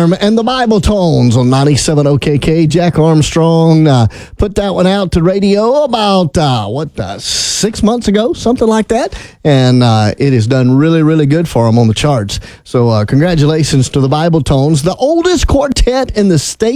Arm and the Bible Tones on 97 OKK. Jack Armstrong put that one out to radio about, 6 months ago, something like that. And it has done really, really good for him on the charts. So congratulations to the Bible Tones, the oldest quartet in the state